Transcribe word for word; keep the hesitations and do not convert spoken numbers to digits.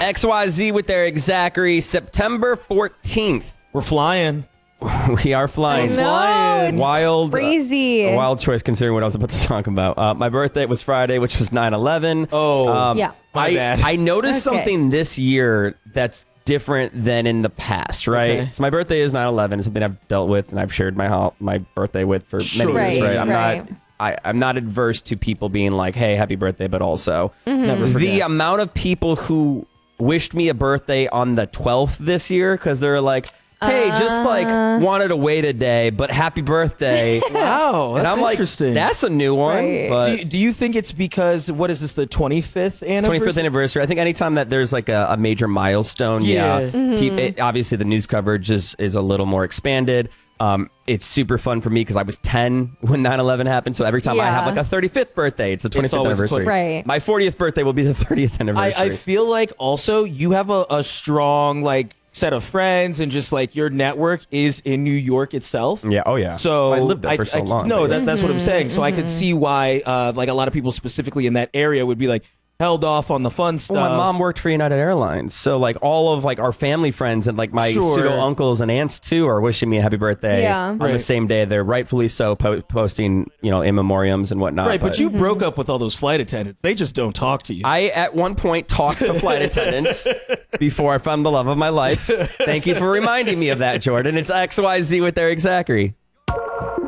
X Y Z with Eric Zachary, September fourteenth. We're flying. We are flying. I know, it's wild, crazy. Uh, wild choice considering what I was about to talk about. Uh, my birthday was Friday, which was nine eleven. Oh, um, yeah. My I, bad. I noticed Okay. something this year that's different than in the past, right? Okay. So my birthday is nine eleven. It's something I've dealt with and I've shared my ho- my birthday with for Sure. many years, Right, right? I'm right. not I, I'm not adverse to people being like, hey, happy birthday, but also Never the forget. amount of people who wished me a birthday on the twelfth this year because they're like, hey, just like wanted to wait a day, but happy birthday. Wow, that's and I'm like, interesting. that's a new one. Right. But do, you, do you think it's because, what is this, the twenty-fifth anniversary? twenty-fifth anniversary. I think anytime that there's like a, a major milestone, yeah, Yeah. pe- it- obviously the news coverage is, is a little more expanded. Um, it's super fun for me because I was ten when nine eleven happened. So every time I have Yeah. like a thirty-fifth birthday, it's the twenty-fifth always anniversary. twenty- Right. My fortieth birthday will be the thirtieth I, anniversary. I feel like also you have a, a strong like set of friends and just like your network is in New York itself. yeah. Oh yeah. So I lived there for so I- long. No, but- that, that's what I'm saying. So I could see why, uh, like a lot of people specifically in that area would be like held off on the fun stuff. Well, my mom worked for United Airlines, so like all of like our family friends and like my Sure. pseudo uncles and aunts too are wishing me a happy birthday Yeah. on the Right. same day. They're rightfully so po- posting, you know, in memoriams and whatnot. Right, but you broke up with all those flight attendants. They just don't talk to you. I at one point talked to flight attendants before I found the love of my life. Thank you for reminding me of that, Jordan. It's X Y Z with Eric Zachary.